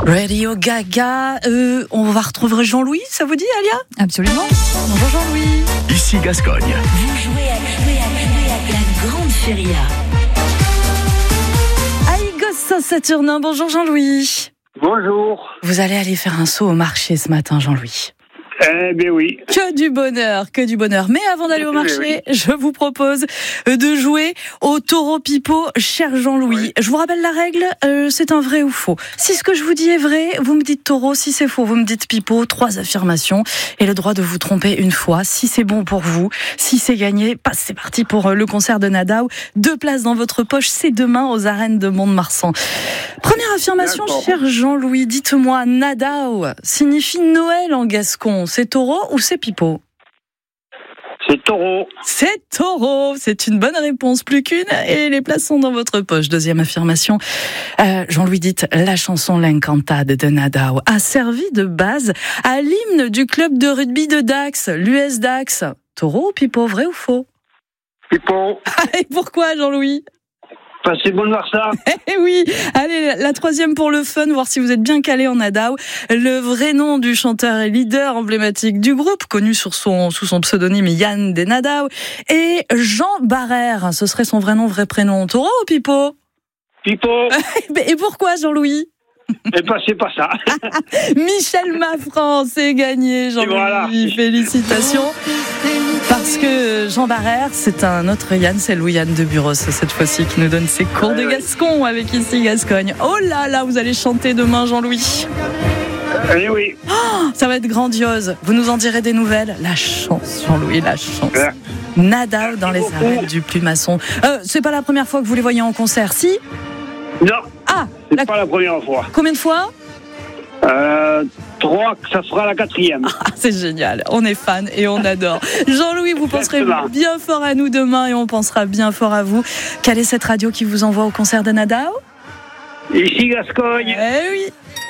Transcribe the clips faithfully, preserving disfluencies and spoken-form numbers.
Radio Gaga, euh, on va retrouver Jean-Louis, ça vous dit Alia ? Absolument. Bonjour Jean-Louis. Ici Gascogne. Vous jouez à, jouez à, jouez à la grande feria. Aïgos Saint-Saturnin, bonjour Jean-Louis. Bonjour. Vous allez aller faire un saut au marché ce matin Jean-Louis. Eh bien oui. Que du bonheur, que du bonheur. Mais avant d'aller au marché, je vous propose de jouer au taureau pipeau, cher Jean-Louis. Oui. Je vous rappelle la règle, euh, c'est un vrai ou faux. Si ce que je vous dis est vrai, vous me dites taureau. Si c'est faux, vous me dites pipeau. Trois affirmations et le droit de vous tromper une fois. Si c'est bon pour vous, si c'est gagné, bah, c'est parti pour le concert de Nadaw. Deux places dans votre poche, c'est demain aux arènes de Mont-de-Marsan. Première affirmation, D'accord. cher Jean-Louis, dites-moi, Nadaw signifie Noël en gascon. C'est taureau ou c'est pipeau ? C'est taureau. C'est taureau, c'est une bonne réponse, plus qu'une, et les places sont dans votre poche. Deuxième affirmation, euh, Jean-Louis dit la chanson L'Encantade de Nadaw a servi de base à l'hymne du club de rugby de Dax, l'U S Dax. Taureau ou pipeau, vrai ou faux ? Pipeau. Et pourquoi Jean-Louis ? Passez bonne voir ça. Eh oui, allez, la troisième pour le fun, voir si vous êtes bien calé en Nadaw. Le vrai nom du chanteur et leader emblématique du groupe, connu sur son, sous son pseudonyme Yann des Nadaw, et Jean Barrère. Ce serait son vrai nom, vrai prénom. Taureau ou pipeau ? Pipeau. Et pourquoi Jean-Louis ? Et passez pas ça. Michel Maffran, c'est gagné, Jean-Louis. Voilà. Félicitations. Parce que Jean Barrère, c'est un autre Yann, c'est Louis Yann de Buros, cette fois-ci, qui nous donne ses cours Ouais, de ouais. gascon avec Ici Gascogne. Oh là là, vous allez chanter demain, Jean-Louis. Eh oui. Ça va être grandiose. Vous nous en direz des nouvelles. La chance, Jean-Louis, la chance. Ouais. Nadaw dans les beaucoup. arènes du Plumasson. Euh, c'est pas la première fois que vous les voyez en concert, si ? Non, Ah, c'est la- pas la première fois. combien de fois ? Euh, trois, ça sera la quatrième. Ah, c'est génial, on est fan et on adore. Jean-Louis, vous penserez Exactement. bien fort à nous demain et on pensera bien fort à vous. Quelle est cette radio qui vous envoie au concert de Nadaw ? Ici Gascogne. Eh oui.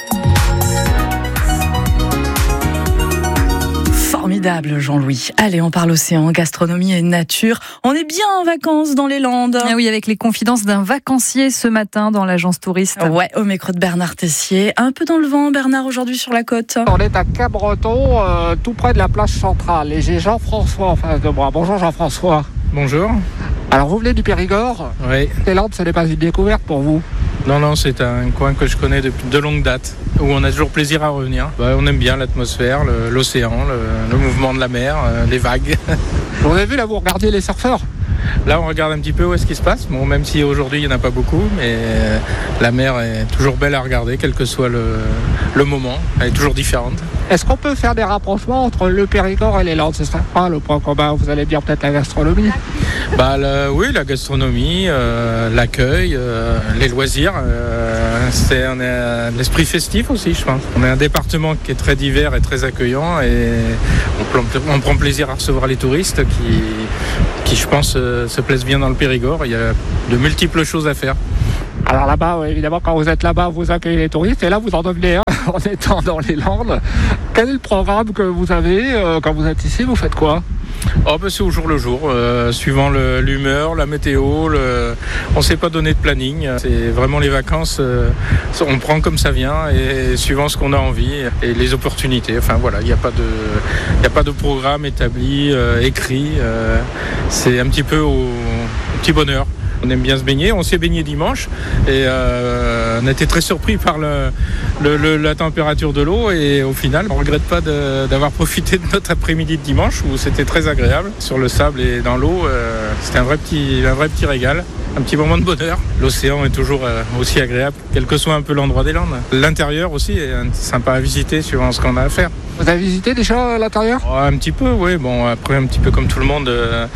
Formidable, Jean-Louis. Allez, on parle océan, gastronomie et nature. On est bien en vacances dans les Landes. Ah oui, avec les confidences d'un vacancier ce matin dans l'agence touriste. Ouais, au micro de Bernard Tessier. Un peu dans le vent, Bernard, aujourd'hui sur la côte. On est à Cap-Breton, euh, tout près de la plage centrale. Et j'ai Jean-François en face de moi. Bonjour Jean-François. Bonjour. Alors vous venez du Périgord. Oui. Les Landes, ce n'est pas une découverte pour vous. Non, non, c'est un coin que je connais depuis de longue date, où on a toujours plaisir à revenir. Bah, on aime bien l'atmosphère, le- l'océan, le, le mouvement de la mer, euh, les vagues. Vous avez vu là, vous regardiez les surfeurs. Là, on regarde un petit peu où est-ce qui se passe. Bon, même si aujourd'hui, il n'y en a pas beaucoup, mais euh, la mer est toujours belle à regarder, quel que soit le, le moment. Elle est toujours différente. Est-ce qu'on peut faire des rapprochements entre le Périgord et les Landes? Ce serait pas le point commun. Vous allez dire peut-être la gastronomie. Bah, le- oui, la gastronomie, euh, l'accueil, euh, les loisirs. euh, c'est, on est à l'esprit festif aussi, je pense. On est un département qui est très divers et très accueillant et on, plan- on prend plaisir à recevoir les touristes qui, qui je pense, euh, se plaisent bien dans le Périgord. Il y a de multiples choses à faire. Alors là-bas, oui, évidemment, quand vous êtes là-bas, vous accueillez les touristes. Et là, vous en devenez un en étant dans les Landes. Quel est le programme que vous avez euh, quand vous êtes ici? Vous faites quoi? Oh, bah, c'est au jour le jour, euh, suivant le- l'humeur, la météo. Le... On ne s'est pas donné de planning. C'est vraiment les vacances, euh, on prend comme ça vient et suivant ce qu'on a envie et les opportunités. Enfin voilà, il n'y a pas de, il n'y a pas de programme établi, euh, écrit. euh, c'est un petit peu au, au petit bonheur. On aime bien se baigner. On s'est baigné dimanche et euh, on a été très surpris par le, le- le- la température de l'eau et au final, on ne regrette pas de- d'avoir profité de notre après-midi de dimanche où c'était très agréable sur le sable et dans l'eau. euh, c'était un vrai petit, un vrai petit régal. Un petit moment de bonheur. L'océan est toujours euh, aussi agréable, quel que soit un peu l'endroit des Landes. L'intérieur aussi est euh, sympa à visiter suivant ce qu'on a à faire. Vous avez visité déjà l'intérieur? Oh, un petit peu, oui. Bon, après, un petit peu comme tout le monde, euh,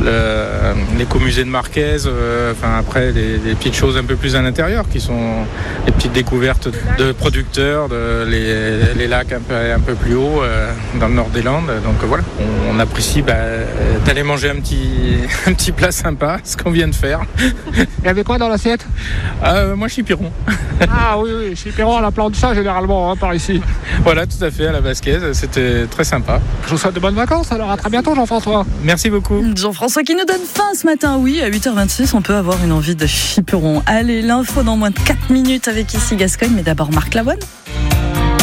le- l'écomusée de Marquez, euh, enfin, après, les, les petites choses un peu plus à l'intérieur qui sont les petites découvertes de producteurs, de, les, les lacs un peu, un peu plus haut euh, dans le nord des Landes. Donc voilà, on, on apprécie bah, d'aller manger un petit, un petit plat sympa, ce qu'on vient de faire. Il y avait quoi dans l'assiette? Euh, moi, chipiron. Ah oui, oui, chez Perron, on a plein de ça généralement hein, par ici. Voilà, tout à fait, à la Vasquez. C'était très sympa. Je vous souhaite de bonnes vacances, alors à très bientôt Jean-François. Merci beaucoup. Jean-François qui nous donne faim ce matin. Oui, à huit heures vingt-six, on peut avoir une envie de chiperon. Allez, l'info dans moins de quatre minutes avec Ici Gascogne, mais d'abord Marc Lavoine.